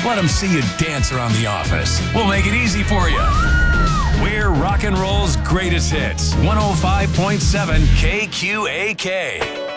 Let them see you dance around the office. We'll make it easy for you. We're rock and roll's greatest hits. 105.7 KQAK.